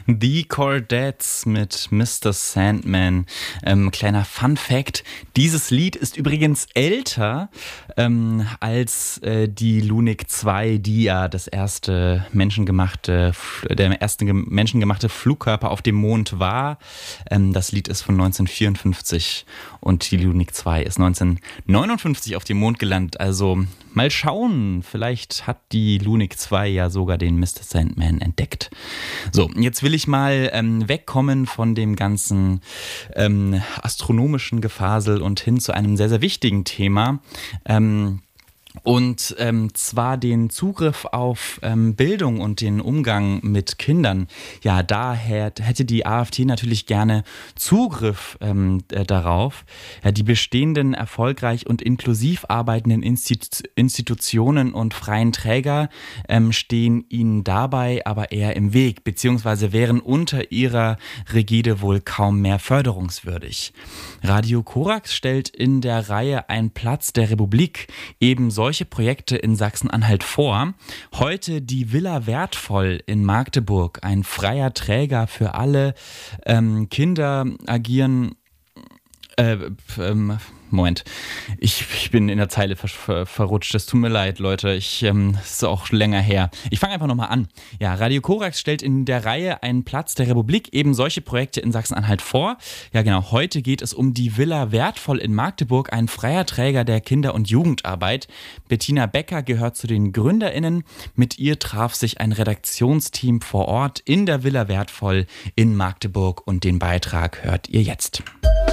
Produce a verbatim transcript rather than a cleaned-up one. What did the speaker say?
The Chordettes mit Mister Sandman. Ähm, kleiner Fun Fact, dieses Lied ist übrigens älter ähm, als äh, die Lunik zwei, die ja das erste menschengemachte, der erste menschengemachte Flugkörper auf dem Mond war. Ähm, das Lied ist von neunzehnhundertvierundfünfzig und die Lunik zwei ist neunzehnhundertneunundfünfzig auf dem Mond gelandet. Also mal schauen, vielleicht hat die Lunik zwei ja sogar den Mister Sandman entdeckt. So, jetzt will ich mal ähm, wegkommen von dem ganzen ähm, astronomischen Gefasel und hin zu einem sehr, sehr wichtigen Thema. Ähm, Und ähm, zwar den Zugriff auf ähm, Bildung und den Umgang mit Kindern. Ja, daher hätte die AfD natürlich gerne Zugriff ähm, äh, darauf. Ja, die bestehenden erfolgreich und inklusiv arbeitenden Institu- Institutionen und freien Träger ähm, stehen ihnen dabei aber eher im Weg, beziehungsweise wären unter ihrer Rigide wohl kaum mehr förderungswürdig. Radio Korax stellt in der Reihe Ein Platz der Republik eben solche Projekte in Sachsen-Anhalt vor. Heute die Villa Wertvoll in Magdeburg, ein freier Träger für alle ähm, Kinder agieren. Äh, ähm, Moment, ich, ich bin in der Zeile ver, ver, verrutscht. Es tut mir leid, Leute. Ich, ähm, ist auch länger her. Ich fange einfach nochmal an. Ja, Radio Korax stellt in der Reihe Einen Platz der Republik eben solche Projekte in Sachsen-Anhalt vor. Ja, genau. Heute geht es um die Villa Wertvoll in Magdeburg, ein freier Träger der Kinder- und Jugendarbeit. Bettina Becker gehört zu den GründerInnen. Mit ihr traf sich ein Redaktionsteam vor Ort in der Villa Wertvoll in Magdeburg und den Beitrag hört ihr jetzt.